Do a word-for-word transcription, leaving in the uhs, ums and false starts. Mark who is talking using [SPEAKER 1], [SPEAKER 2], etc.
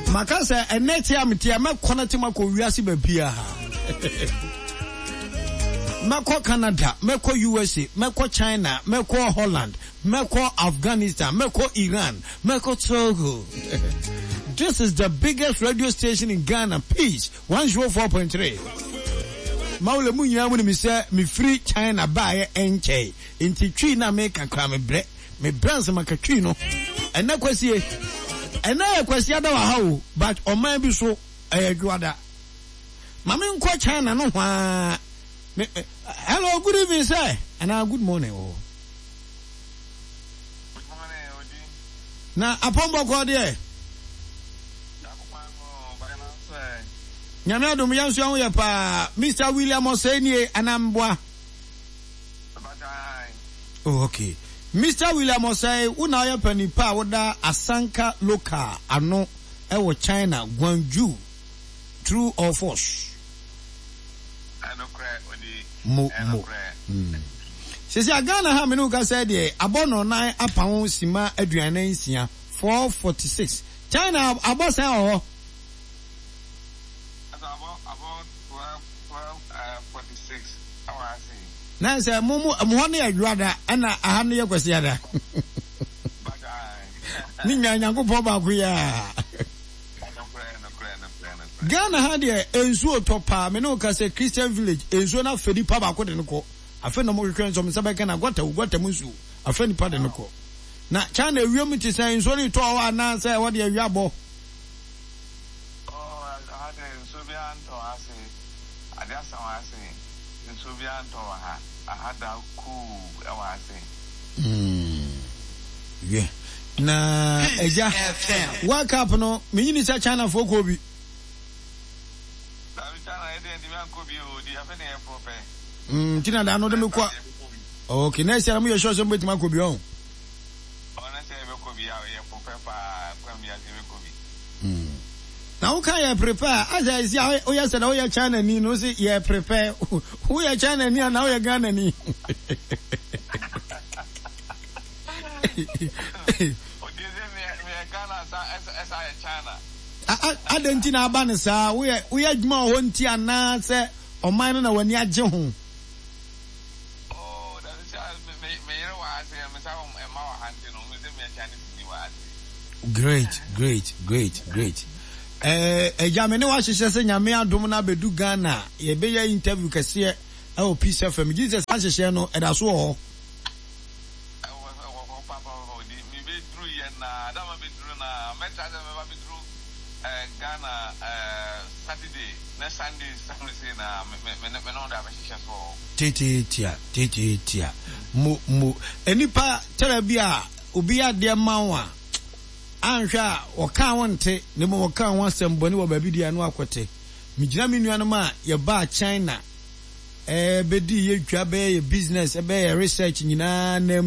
[SPEAKER 1] Makasa eneti amtia me connect mako wiase babia ha. Meko Canada, meko U S A, meko China, meko Holland, meko Afghanistan, meko Iran, meko Togo. This is the biggest radio station in Ghana. Peace one oh four point three. Maule mu nyina mu ni say me free China buy enche. Inti twi na make akra me bre. Me brands makatwi no. Ena kwasie. Ena ya kwasie da wa ha o, but oman bi so ayadwada. Mame nko China no hwa. Hello, good evening, sir. And uh, good morning. Oh.
[SPEAKER 2] Good morning, Odi.
[SPEAKER 1] Na apombo kwa die. Nyame adom yanso anwo ye pa Mister William Osenie anambwa. Oh, okay. Mister William Osei una ye panipa woda Asanka local ano e wo China Guangzhou. True or false? Mo mo. Mm. Sisi Ghana ha menu ka say de abono nan apawon sima aduane nsia four forty-six. China abosan ho.
[SPEAKER 2] About about twelve forty-six. How I say.
[SPEAKER 1] Na say mo mo mo ne adwada ana aha ne yakwasi ada. Ni nya nyankopon ba ku ya. Ghana had a enzo topa me no ka say Christian village enzo na fedi pa ba ko de nko afa no mo hwehwe nso me sabeka na gwata gwata munsu afa ni pa de nko na China wiem ti say enzo ni to wa na say what de awiabo.
[SPEAKER 2] Oh, I had enzo bi anto ase adia san wa ase enzo bi anto ha I had a cool e wa ase.
[SPEAKER 1] Mm. Yeah. Na eja World Cup no me yini say China for ko bi. Mm, tina da no de me kwa. Okay, next year me sure some bit man ko bi on. Mm. Now who can you prepare? As I see how you said how you China ni no say you prepare. Who you China ni and how you Ghana ni. Adentina aba sa we we adwuma ho nti ana se oman na wani agye ho.
[SPEAKER 2] Oh, that is me me yere wa ase me sa e ma wa hande no me se me Chinese ni wa ase.
[SPEAKER 1] Great, great, great, great. Eh eja me ne wa hyehyɛ se nyame adom na bedu Ghana ye be ya interview kase e o Peace F M Jesus ahyehyɛ no e da so ho.
[SPEAKER 2] Ghana uh, Saturday, next Sunday, Sunday na me me me no da behye so.
[SPEAKER 1] Titi tia, titi tia. Mo mo enipa terabia obi ade manwa. Anhwa o kan wonte, ne mo o kan won semboni wo ba bidia no akote. Migina me nuanom a ye ba China. Eh bedi ye dwa be ye business, e be ye research nyina na